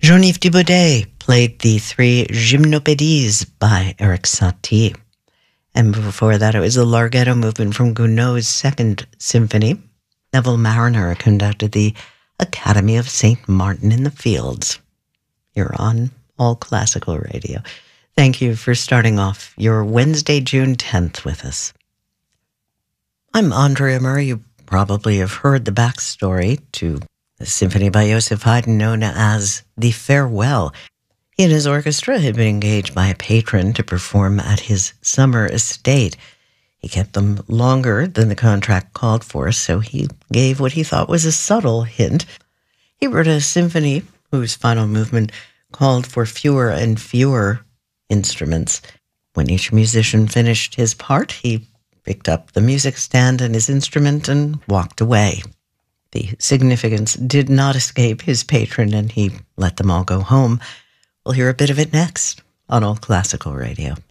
Jean-Yves Thibaudet played the three Gymnopédies by Erik Satie. And before that, it was the Larghetto movement from Gounod's Second Symphony. Neville Mariner conducted the Academy of St. Martin in the Fields. You're on All Classical Radio. Thank you for starting off your Wednesday, June 10th with us. I'm Andrea Murray. You probably have heard the backstory to the symphony by Joseph Haydn known as The Farewell. He and his orchestra had been engaged by a patron to perform at his summer estate. He kept them longer than the contract called for, so he gave what he thought was a subtle hint. He wrote a symphony whose final movement called for fewer and fewer instruments. When each musician finished his part, he picked up the music stand and his instrument and walked away. The significance did not escape his patron, and he let them all go home. We'll hear a bit of it next on All Classical Radio.